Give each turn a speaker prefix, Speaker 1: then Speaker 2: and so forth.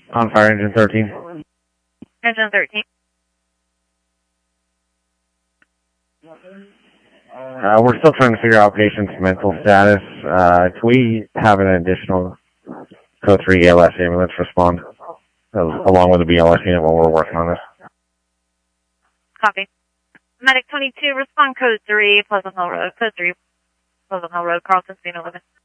Speaker 1: On fire, engine 13.
Speaker 2: Engine 13.
Speaker 1: We're still trying to figure out patient's mental status. Can we have an additional Code 3 ALS ambulance respond along with the BLS unit while we're working on this?
Speaker 2: Copy. Medic 22, respond Code 3, Pleasant Hill Road. Code 3, Pleasant Hill Road, Carlton, Spain 11.